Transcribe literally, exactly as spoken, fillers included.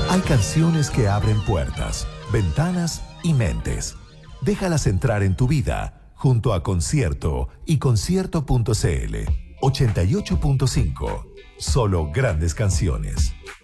Hay canciones que abren puertas, ventanas y mentes. Déjalas entrar en tu vida junto a Concierto y concierto punto c l. ochenta y ocho punto cinco. Solo grandes canciones.